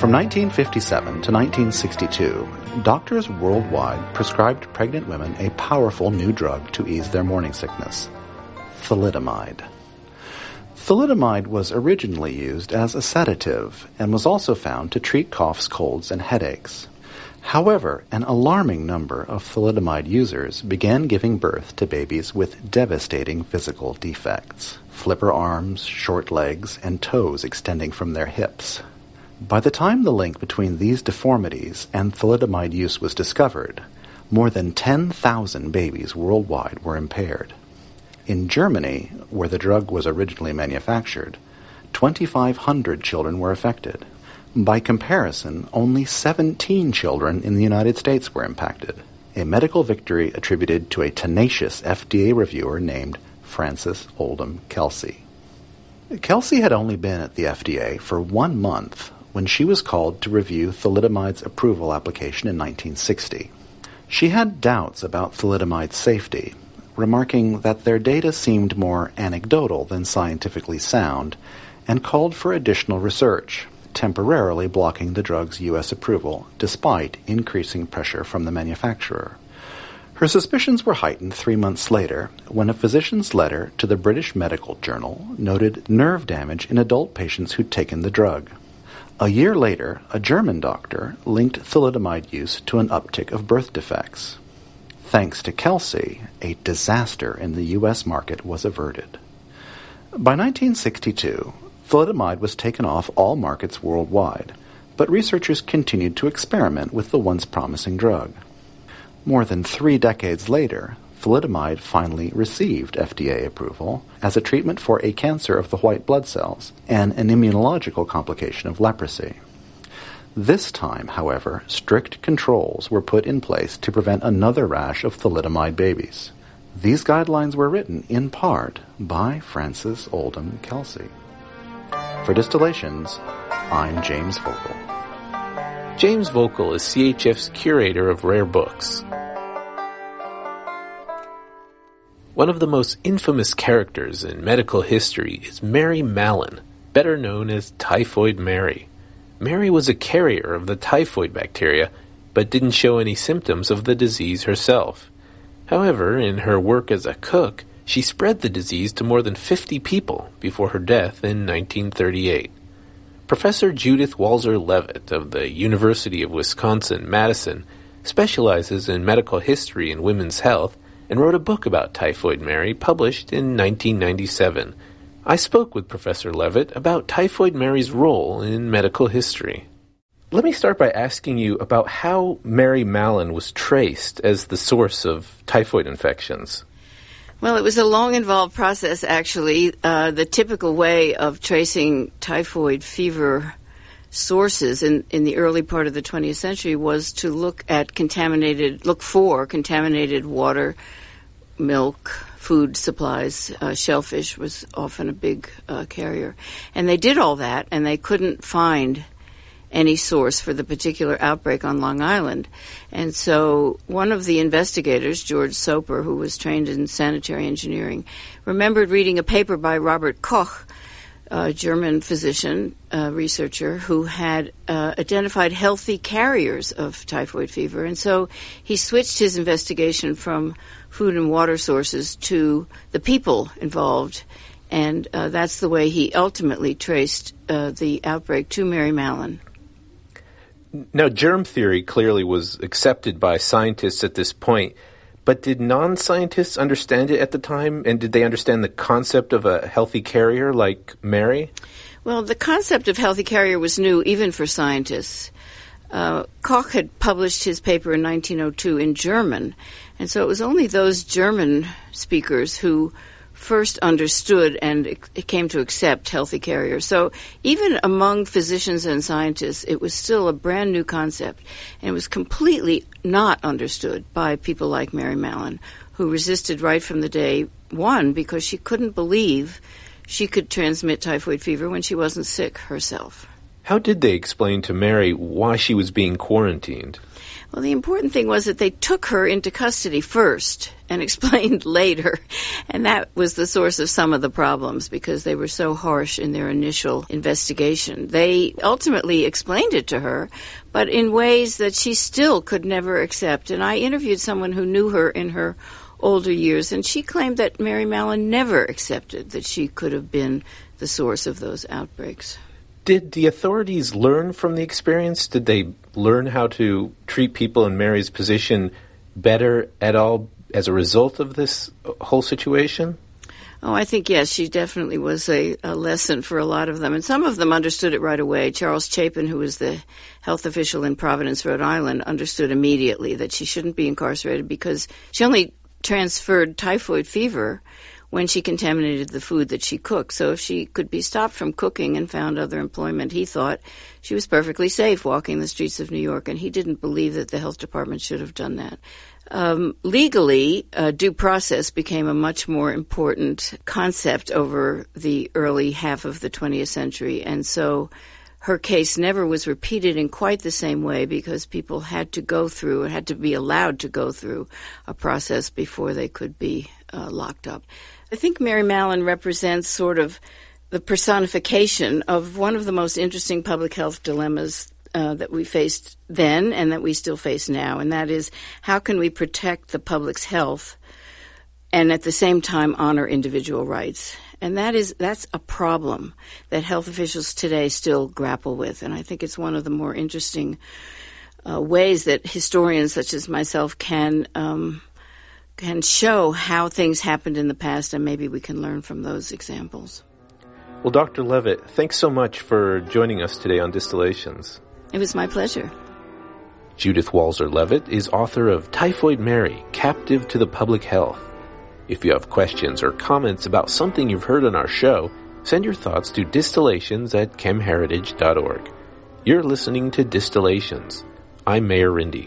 From 1957 to 1962, doctors worldwide prescribed pregnant women a powerful new drug to ease their morning sickness, thalidomide. Thalidomide was originally used as a sedative and was also found to treat coughs, colds, and headaches. However, an alarming number of thalidomide users began giving birth to babies with devastating physical defects: flipper arms, short legs, and toes extending from their hips. By the time the link between these deformities and thalidomide use was discovered, more than 10,000 babies worldwide were impaired. In Germany, where the drug was originally manufactured, 2,500 children were affected. By comparison, only 17 children in the United States were impacted, a medical victory attributed to a tenacious FDA reviewer named Frances Oldham Kelsey. Kelsey had only been at the FDA for 1 month when she was called to review thalidomide's approval application in 1960. She had doubts about thalidomide's safety, remarking that their data seemed more anecdotal than scientifically sound, and called for additional research, temporarily blocking the drug's U.S. approval despite increasing pressure from the manufacturer. Her suspicions were heightened 3 months later when a physician's letter to the British Medical Journal noted nerve damage in adult patients who'd taken the drug. A year later, a German doctor linked thalidomide use to an uptick of birth defects. Thanks to Kelsey, a disaster in the U.S. market was averted. By 1962, thalidomide was taken off all markets worldwide, but researchers continued to experiment with the once promising drug. More than 3 decades later, thalidomide finally received FDA approval as a treatment for a cancer of the white blood cells and an immunological complication of leprosy. This time, however, strict controls were put in place to prevent another rash of thalidomide babies. These guidelines were written, in part, by Frances Oldham Kelsey. For Distillations, I'm James Vogel. James Vogel is CHF's curator of rare books. One of the most infamous characters in medical history is Mary Mallon, better known as Typhoid Mary. Mary was a carrier of the typhoid bacteria, but didn't show any symptoms of the disease herself. However, in her work as a cook, she spread the disease to more than 50 people before her death in 1938. Professor Judith Walser-Levitt of the University of Wisconsin-Madison specializes in medical history and women's health and wrote a book about Typhoid Mary published in 1997. I spoke with Professor Levitt about Typhoid Mary's role in medical history. Let me start by asking you about how Mary Mallon was traced as the source of typhoid infections. Well, it was a long, involved process, actually. The typical way of tracing typhoid fever sources in the early part of the 20th century was to look for contaminated water, milk, food supplies. Shellfish was often a big carrier. And they did all that, and they couldn't find any source for the particular outbreak on Long Island. And so one of the investigators, George Soper, who was trained in sanitary engineering, remembered reading a paper by Robert Koch, a German physician, researcher, who had identified healthy carriers of typhoid fever. And so he switched his investigation from food and water sources to the people involved. And that's the way he ultimately traced the outbreak to Mary Mallon. Now, germ theory clearly was accepted by scientists at this point, but did non-scientists understand it at the time? And did they understand the concept of a healthy carrier like Mary? Well, the concept of healthy carrier was new even for scientists. Koch had published his paper in 1902 in German, and so it was only those German speakers who first understood and it came to accept healthy carriers. So even among physicians and scientists, it was still a brand new concept, and it was completely not understood by people like Mary Mallon, who resisted right from the day one because she couldn't believe she could transmit typhoid fever when she wasn't sick herself. How did they explain to Mary why she was being quarantined? Well, the important thing was that they took her into custody first and explained later. And that was the source of some of the problems because they were so harsh in their initial investigation. They ultimately explained it to her, but in ways that she still could never accept. And I interviewed someone who knew her in her older years, and she claimed that Mary Mallon never accepted that she could have been the source of those outbreaks. Did the authorities learn from the experience? Did they learn how to treat people in Mary's position better at all as a result of this whole situation? Oh, I think, yes, she definitely was a lesson for a lot of them. And some of them understood it right away. Charles Chapin, who was the health official in Providence, Rhode Island, understood immediately that she shouldn't be incarcerated because she only transferred typhoid fever when she contaminated the food that she cooked. So if she could be stopped from cooking and found other employment, he thought she was perfectly safe walking the streets of New York, and he didn't believe that the health department should have done that. Legally, due process became a much more important concept over the early half of the 20th century, and so her case never was repeated in quite the same way because people had to be allowed to go through a process before they could be locked up. I think Mary Mallon represents sort of the personification of one of the most interesting public health dilemmas that we faced then and that we still face now, and that is how can we protect the public's health and at the same time honor individual rights? And that's a problem that health officials today still grapple with, and I think it's one of the more interesting ways that historians such as myself can show how things happened in the past, and maybe we can learn from those examples. Well, Dr. Levitt, thanks so much for joining us today on Distillations. It was my pleasure. Judith Walser Levitt is author of Typhoid Mary, Captive to the Public Health. If you have questions or comments about something you've heard on our show, send your thoughts to distillations@chemheritage.org. You're listening to Distillations. I'm Mayor Rindy.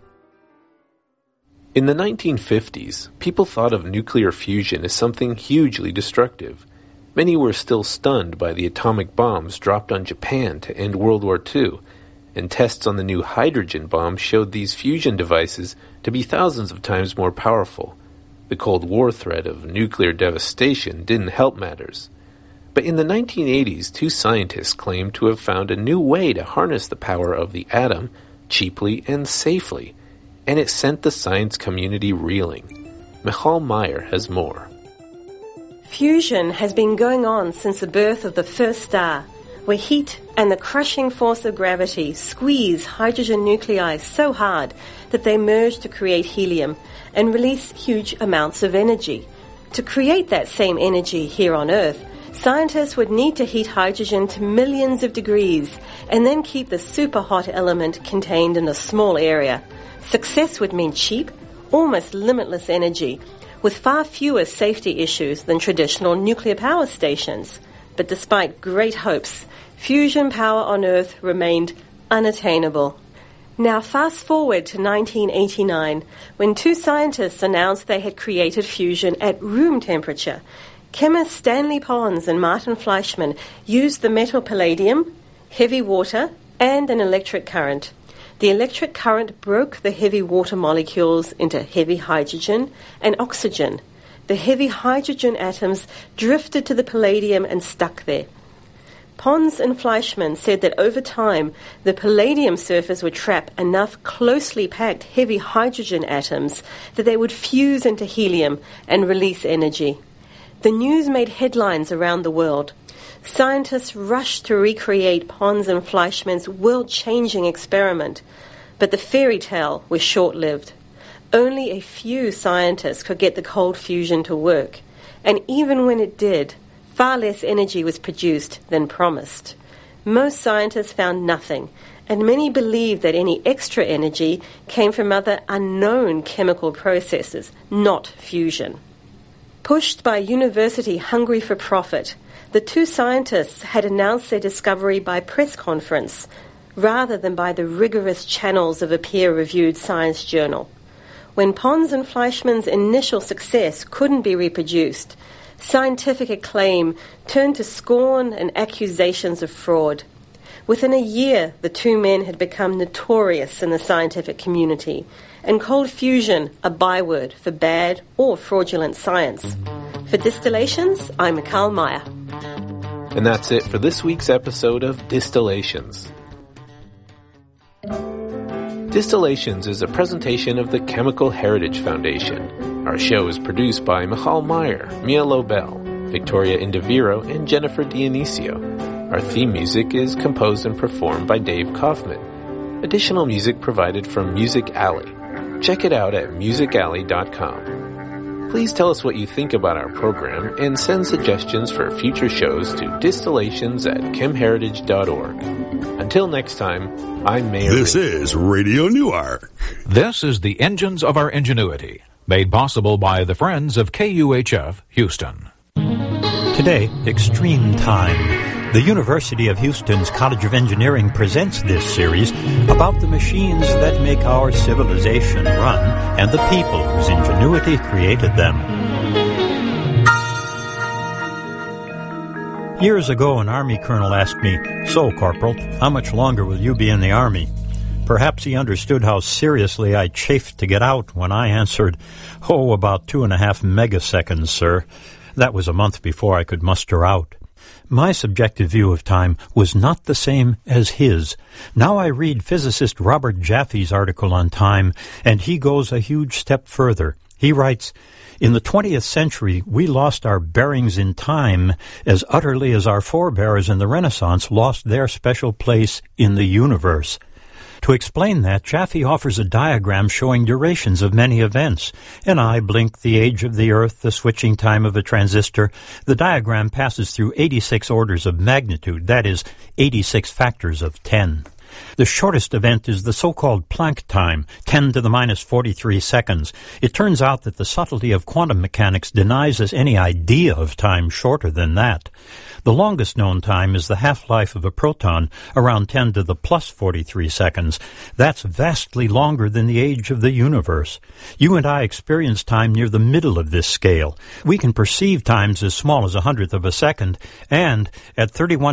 In the 1950s, people thought of nuclear fusion as something hugely destructive. Many were still stunned by the atomic bombs dropped on Japan to end World War II, and tests on the new hydrogen bomb showed these fusion devices to be thousands of times more powerful. The Cold War threat of nuclear devastation didn't help matters. But in the 1980s, two scientists claimed to have found a new way to harness the power of the atom cheaply and safely, and it sent the science community reeling. Michal Meyer has more. Fusion has been going on since the birth of the first star, where heat and the crushing force of gravity squeeze hydrogen nuclei so hard that they merge to create helium and release huge amounts of energy. To create that same energy here on Earth, scientists would need to heat hydrogen to millions of degrees and then keep the super hot element contained in a small area. Success would mean cheap, almost limitless energy, with far fewer safety issues than traditional nuclear power stations. But despite great hopes, fusion power on Earth remained unattainable. Now fast forward to 1989, when two scientists announced they had created fusion at room temperature. Chemists Stanley Pons and Martin Fleischmann used the metal palladium, heavy water, and an electric current. The electric current broke the heavy water molecules into heavy hydrogen and oxygen. The heavy hydrogen atoms drifted to the palladium and stuck there. Pons and Fleischmann said that over time, the palladium surface would trap enough closely packed heavy hydrogen atoms that they would fuse into helium and release energy. The news made headlines around the world. Scientists rushed to recreate Pons and Fleischmann's world-changing experiment, but the fairy tale was short-lived. Only a few scientists could get the cold fusion to work, and even when it did, far less energy was produced than promised. Most scientists found nothing, and many believed that any extra energy came from other unknown chemical processes, not fusion. Pushed by a university hungry for profit, the two scientists had announced their discovery by press conference, rather than by the rigorous channels of a peer-reviewed science journal. When Pons and Fleischmann's initial success couldn't be reproduced, scientific acclaim turned to scorn and accusations of fraud. Within a year, the two men had become notorious in the scientific community, and cold fusion a byword for bad or fraudulent science. For Distillations, I'm Mikal Meyer. And that's it for this week's episode of Distillations. Distillations is a presentation of the Chemical Heritage Foundation. Our show is produced by Mikal Meyer, Mia Lobel, Victoria Indiviro, and Jennifer Dionisio. Our theme music is composed and performed by Dave Kaufman. Additional music provided from Music Alley. Check it out at musicalley.com. Please tell us what you think about our program and send suggestions for future shows to distillations@chemheritage.org. Until next time, I'm Mayor. This is Radio Newark. This is the Engines of Our Ingenuity, made possible by the friends of KUHF Houston. Today, Extreme Time. The University of Houston's College of Engineering presents this series about the machines that make our civilization run and the people whose ingenuity created them. Years ago, an Army colonel asked me, "So, Corporal, how much longer will you be in the Army?" Perhaps he understood how seriously I chafed to get out when I answered, "Oh, about 2.5 megaseconds, sir." That was a month before I could muster out. My subjective view of time was not the same as his. Now I read physicist Robert Jaffe's article on time, and he goes a huge step further. He writes, "In the 20th century, we lost our bearings in time as utterly as our forebears in the Renaissance lost their special place in the universe." To explain that, Jaffe offers a diagram showing durations of many events. An eye blink, the age of the Earth, the switching time of a transistor. The diagram passes through 86 orders of magnitude, that is, 86 factors of 10. The shortest event is the so-called Planck time, 10 to the minus 43 seconds. It turns out that the subtlety of quantum mechanics denies us any idea of time shorter than that. The longest known time is the half-life of a proton, around 10 to the plus 43 seconds. That's vastly longer than the age of the universe. You and I experience time near the middle of this scale. We can perceive times as small as 1/100th of a second, and at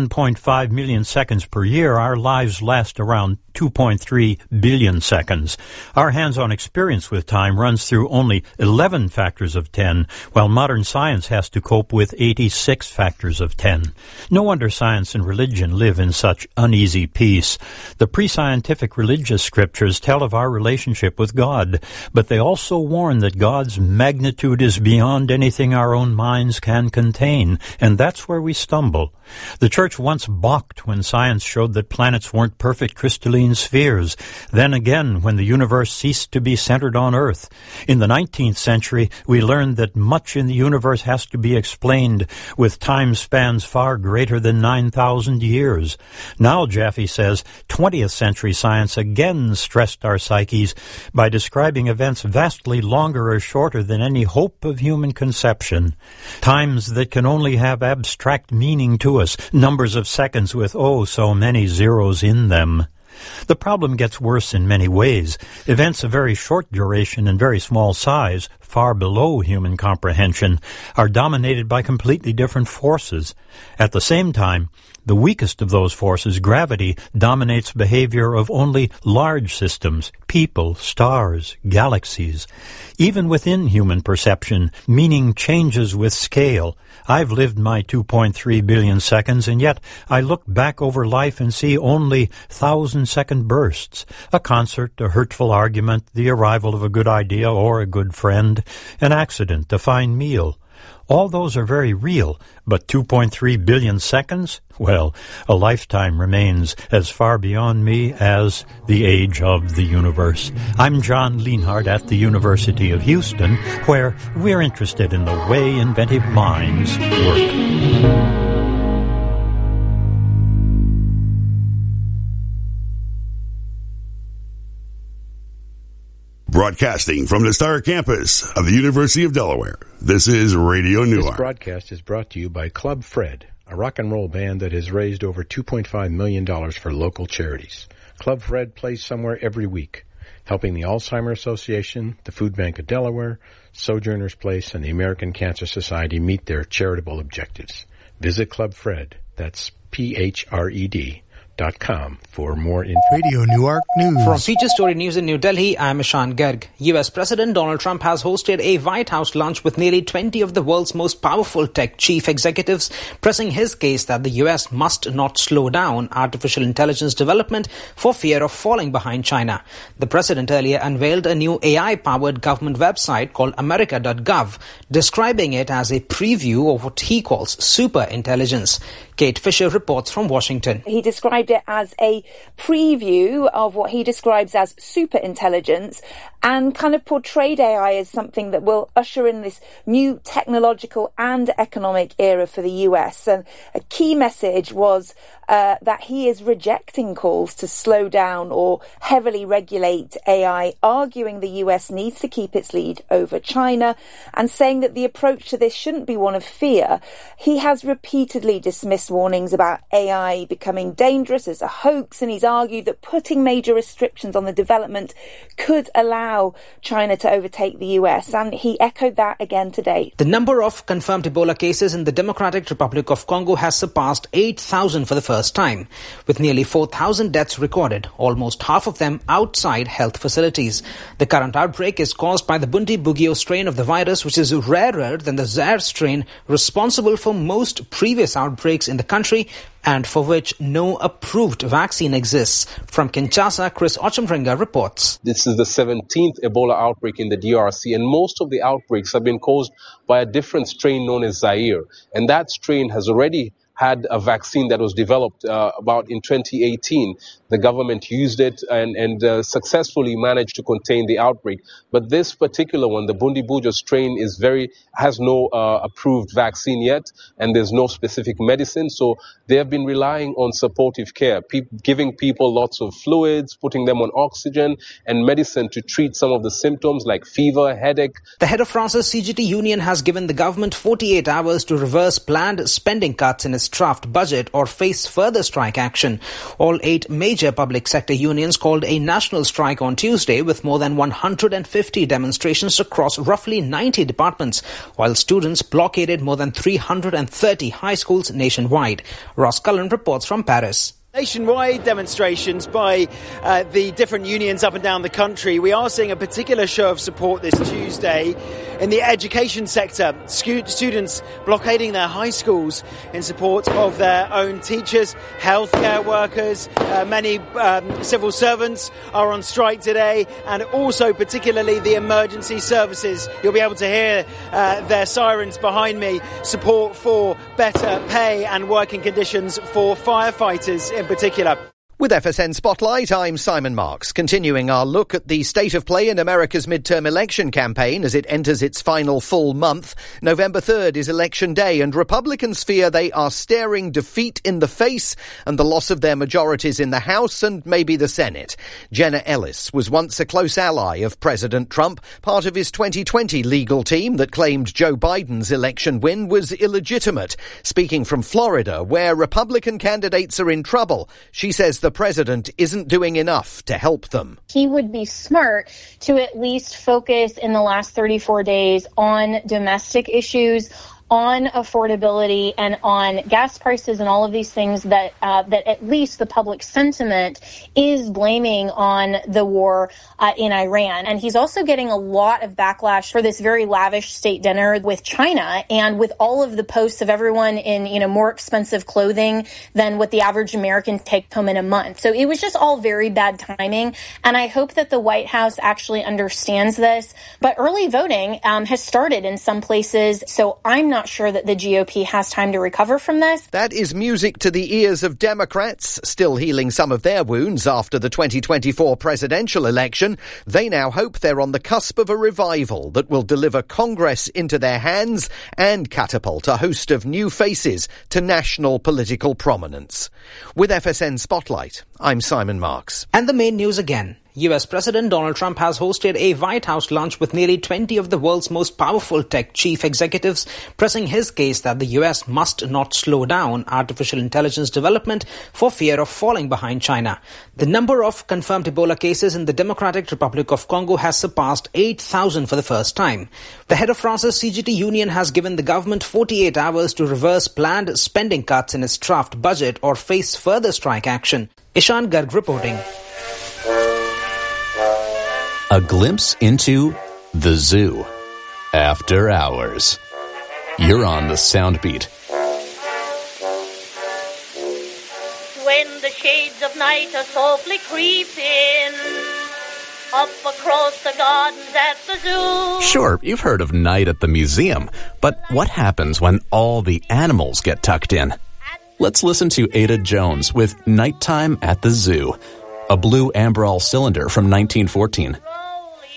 31.5 million seconds per year, our lives last around 2.3 billion seconds. Our hands-on experience with time runs through only 11 factors of 10, while modern science has to cope with 86 factors of 10. No wonder science and religion live in such uneasy peace. The pre-scientific religious scriptures tell of our relationship with God, but they also warn that God's magnitude is beyond anything our own minds can contain, and that's where we stumble. The Church once balked when science showed that planets weren't perfect crystalline spheres, then again when the universe ceased to be centered on Earth. In the 19th century, we learned that much in the universe has to be explained with time spans far greater than 9,000 years. Now, Jaffe says, 20th century science again stressed our psyches by describing events vastly longer or shorter than any hope of human conception. Times that can only have abstract meaning to us, numbers of seconds with oh so many zeros in them. The problem gets worse in many ways. Events of very short duration and very small size, far below human comprehension, are dominated by completely different forces. At the same time, the weakest of those forces, gravity, dominates behavior of only large systems, people, stars, galaxies. Even within human perception, meaning changes with scale. I've lived my 2.3 billion seconds, and yet I look back over life and see only 1,000-second bursts. A concert, a hurtful argument, the arrival of a good idea or a good friend, an accident, a fine meal. All those are very real, but 2.3 billion seconds? Well, a lifetime remains as far beyond me as the age of the universe. I'm John Lienhardt at the University of Houston, where we're interested in the way inventive minds work. Broadcasting from the Star Campus of the University of Delaware, this is Radio Newark. This broadcast is brought to you by Club Fred, a rock and roll band that has raised over $2.5 million for local charities. Club Fred plays somewhere every week, helping the Alzheimer's Association, the Food Bank of Delaware, Sojourner's Place, and the American Cancer Society meet their charitable objectives. Visit Club Fred, that's PHRED.org FreedomsFight.com for more info. Radio Newark News. From Feature Story News in New Delhi, I'm Ishan Garg. U.S. President Donald Trump has hosted a White House lunch with nearly 20 of the world's most powerful tech chief executives, pressing his case that the U.S. must not slow down artificial intelligence development for fear of falling behind China. The president earlier unveiled a new AI-powered government website called America.gov, describing it as a preview of what he calls superintelligence. Kate Fisher reports from Washington. He described it as a preview of what he describes as superintelligence and kind of portrayed AI as something that will usher in this new technological and economic era for the US. And a key message was that he is rejecting calls to slow down or heavily regulate AI, arguing the US needs to keep its lead over China and saying that the approach to this shouldn't be one of fear. He has repeatedly dismissed warnings about AI becoming dangerous as a hoax, and he's argued that putting major restrictions on the development could allow China to overtake the US, and he echoed that again today. The number of confirmed Ebola cases in the Democratic Republic of Congo has surpassed 8,000 for the first time, with nearly 4,000 deaths recorded, almost half of them outside health facilities. The current outbreak is caused by the Bundibugyo strain of the virus, which is rarer than the Zaire strain, responsible for most previous outbreaks in the country and for which no approved vaccine exists. From Kinshasa, Chris Ochemringa reports. This is the 17th Ebola outbreak in the DRC, and most of the outbreaks have been caused by a different strain known as Zaire. And that strain has already had a vaccine that was developed about in 2018. The government used it and successfully managed to contain the outbreak. But this particular one, the Bundibugyo strain, has no approved vaccine yet, and there's no specific medicine. So they have been relying on supportive care, giving people lots of fluids, putting them on oxygen and medicine to treat some of the symptoms like fever, headache. The head of France's CGT union has given the government 48 hours to reverse planned spending cuts in its draft budget or face further strike action. All 8 major public sector unions called a national strike on Tuesday, with more than 150 demonstrations across roughly 90 departments, while students blockaded more than 330 high schools nationwide. Ross Cullen reports from Paris. Nationwide demonstrations by the different unions up and down the country. We are seeing a particular show of support this Tuesday in the education sector. Students blockading their high schools in support of their own teachers, healthcare workers. Many civil servants are on strike today, and also particularly the emergency services. You'll be able to hear their sirens behind me. Support for better pay and working conditions for firefighters in particular. With FSN Spotlight, I'm Simon Marks, continuing our look at the state of play in America's midterm election campaign as it enters its final full month. November 3rd is Election Day, and Republicans fear they are staring defeat in the face and the loss of their majorities in the House and maybe the Senate. Jenna Ellis was once a close ally of President Trump, part of his 2020 legal team that claimed Joe Biden's election win was illegitimate. Speaking from Florida, where Republican candidates are in trouble, she says the president isn't doing enough to help them. He would be smart to at least focus in the last 34 days on domestic issues, on affordability, and on gas prices and all of these things that at least the public sentiment is blaming on the war in Iran. And he's also getting a lot of backlash for this very lavish state dinner with China, and with all of the posts of everyone in, more expensive clothing than what the average American takes home in a month. So it was just all very bad timing. And I hope that the White House actually understands this. But early voting has started in some places, so I'm not sure that the GOP has time to recover from this. That is music to the ears of Democrats, still healing some of their wounds after the 2024 presidential election. They now hope they're on the cusp of a revival that will deliver Congress into their hands and catapult a host of new faces to national political prominence. With FSN Spotlight, I'm Simon Marks. And the main news again. U.S. President Donald Trump has hosted a White House lunch with nearly 20 of the world's most powerful tech chief executives, pressing his case that the U.S. must not slow down artificial intelligence development for fear of falling behind China. The number of confirmed Ebola cases in the Democratic Republic of Congo has surpassed 8,000 for the first time. The head of France's CGT union has given the government 48 hours to reverse planned spending cuts in its draft budget or face further strike action. Ishan Garg reporting. A glimpse into the zoo after hours. You're on the sound beat. When the shades of night are softly creeping up across the gardens at the zoo. Sure, you've heard of night at the museum, but what happens when all the animals get tucked in? Let's listen to Ada Jones with Nighttime at the Zoo, a blue Amberol cylinder from 1914.